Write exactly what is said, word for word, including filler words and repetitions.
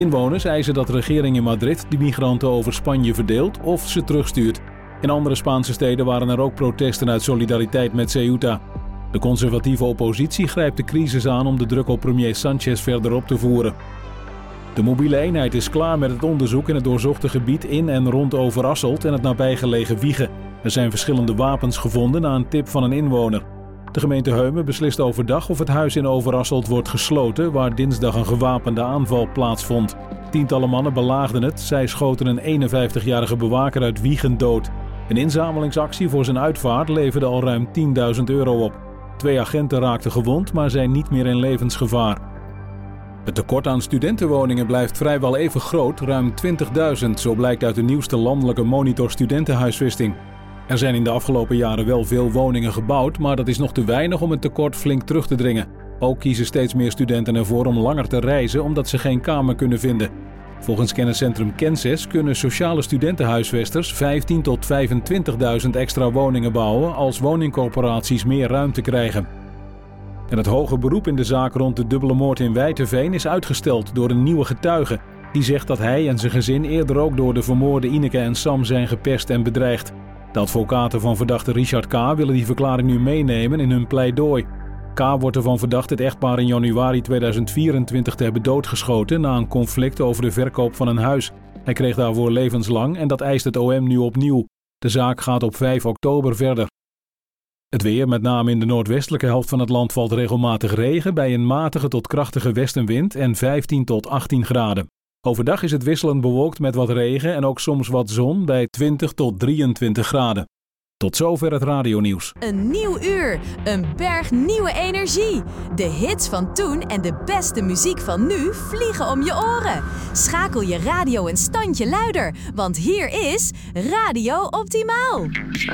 Inwoners eisen dat de regering in Madrid de migranten over Spanje verdeelt of ze terugstuurt. In andere Spaanse steden waren er ook protesten uit solidariteit met Ceuta. De conservatieve oppositie grijpt de crisis aan om de druk op premier Sánchez verder op te voeren. De mobiele eenheid is klaar met het onderzoek in het doorzochte gebied in en rond Overasselt en het nabijgelegen Wijchen. Er zijn verschillende wapens gevonden na een tip van een inwoner. De gemeente Heumen beslist overdag of het huis in Overasselt wordt gesloten, waar dinsdag een gewapende aanval plaatsvond. Tientallen mannen belaagden het. Zij schoten een eenenvijftigjarige bewaker uit Wijchen dood. Een inzamelingsactie voor zijn uitvaart leverde al ruim tienduizend euro op. Twee agenten raakten gewond, maar zijn niet meer in levensgevaar. Het tekort aan studentenwoningen blijft vrijwel even groot, ruim twintigduizend, zo blijkt uit de nieuwste landelijke monitor studentenhuisvesting. Er zijn in de afgelopen jaren wel veel woningen gebouwd, maar dat is nog te weinig om het tekort flink terug te dringen. Ook kiezen steeds meer studenten ervoor om langer te reizen omdat ze geen kamer kunnen vinden. Volgens kenniscentrum Kenses kunnen sociale studentenhuisvesters vijftien tot vijfentwintigduizend extra woningen bouwen als woningcorporaties meer ruimte krijgen. En het hoge beroep in de zaak rond de dubbele moord in Wijtenveen is uitgesteld door een nieuwe getuige. Die zegt dat hij en zijn gezin eerder ook door de vermoorde Ineke en Sam zijn gepest en bedreigd. De advocaten van verdachte Richard K. willen die verklaring nu meenemen in hun pleidooi. K. wordt ervan verdacht het echtpaar in januari tweeduizend vierentwintig te hebben doodgeschoten na een conflict over de verkoop van een huis. Hij kreeg daarvoor levenslang en dat eist het O M nu opnieuw. De zaak gaat op vijf oktober verder. Het weer, met name in de noordwestelijke helft van het land, valt regelmatig regen bij een matige tot krachtige westenwind en vijftien tot achttien graden. Overdag is het wisselend bewolkt met wat regen en ook soms wat zon bij twintig tot drieëntwintig graden. Tot zover het radionieuws. Een nieuw uur, een berg nieuwe energie. De hits van toen en de beste muziek van nu vliegen om je oren. Schakel je radio een standje luider, want hier is Radio Optimaal.